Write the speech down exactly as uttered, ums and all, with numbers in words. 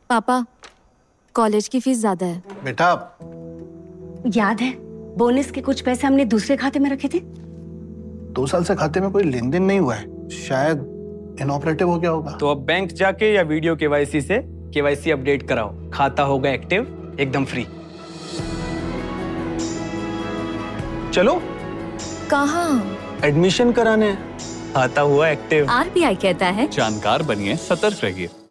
पापा, कॉलेज की फीस ज्यादा है। बेटा, याद है बोनस के कुछ पैसे हमने दूसरे खाते में रखे थे? दो साल से खाते में कोई लेन देन नहीं हुआ है, शायद इनऑपरेटिव हो गया होगा। तो अब बैंक जाके या वीडियो केवाईसी से केवाईसी अपडेट कराओ, खाता होगा एक्टिव, एकदम फ्री। चलो। कहाँ? एडमिशन कराने। खाता हुआ एक्टिव। आरबीआई कहता है जानकार बनिए, सतर्क रहिए।